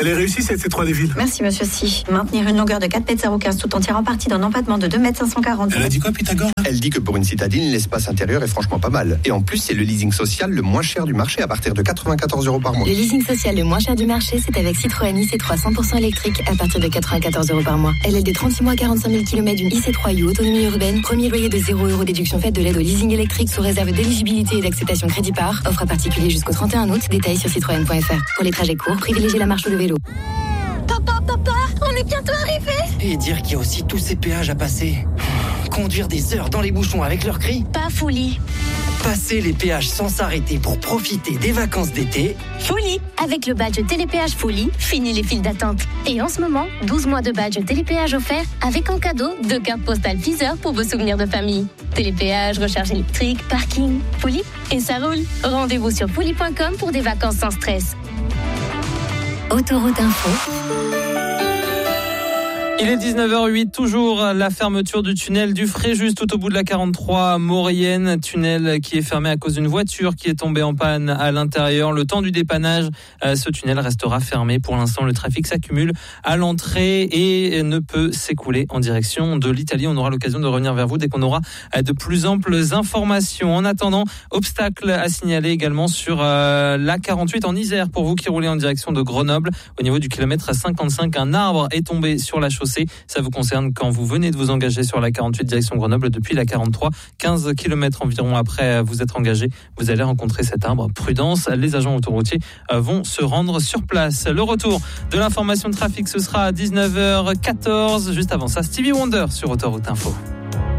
Elle est réussie cette C3 des villes. Merci monsieur Si. Maintenir une longueur de 4,015 m tout en tirant parti d'un empattement de 2,540 m. Elle a dit quoi Pythagore? Elle dit que pour une citadine, l'espace intérieur est franchement pas mal. Et en plus, c'est le leasing social le moins cher du marché à partir de 94 € par mois. Le leasing social le moins cher du marché, c'est avec Citroën IC3 100% électrique à partir de 94 € par mois. LLD 36 mois, 45 000 km d'une IC3 U autonomie urbaine. Premier loyer de 0 € déduction faite de l'aide au leasing électrique sous réserve d'éligibilité et d'acceptation crédit par. Offre à particulier jusqu'au 31 août. Détails sur citroën.fr. Pour les trajets courts, privilégiez la marche ou le vélo. Papa, on est bientôt arrivé. Et dire qu'il y a aussi tous ces péages à passer. Conduire des heures dans les bouchons avec leurs cris. Pas folie. Passer les péages sans s'arrêter pour profiter des vacances d'été. Folie. Avec le badge Télépéage Folie, fini les files d'attente. Et en ce moment, 12 mois de badge Télépéage offert avec en cadeau 2 cartes postales Deezer pour vos souvenirs de famille. Télépéage, recharge électrique, parking, Folie et ça roule. Rendez-vous sur folie.com pour des vacances sans stress. Autoroute Info. Il est 19h08, toujours la fermeture du tunnel du Fréjus tout au bout de la 43 Maurienne, tunnel qui est fermé à cause d'une voiture qui est tombée en panne à l'intérieur. Le temps du dépannage, ce tunnel restera fermé. Pour l'instant, le trafic s'accumule à l'entrée et ne peut s'écouler en direction de l'Italie. On aura l'occasion de revenir vers vous dès qu'on aura de plus amples informations. En attendant, obstacle à signaler également sur la 48 en Isère pour vous qui roulez en direction de Grenoble. Au niveau du kilomètre 55, un arbre est tombé sur la chaussée. Ça vous concerne quand vous venez de vous engager sur la 48 direction Grenoble depuis la 43. 15 km environ après vous être engagé, vous allez rencontrer cet arbre. Prudence, les agents autoroutiers vont se rendre sur place. Le retour de l'information de trafic, ce sera à 19h14. Juste avant ça, Stevie Wonder sur Autoroute Info.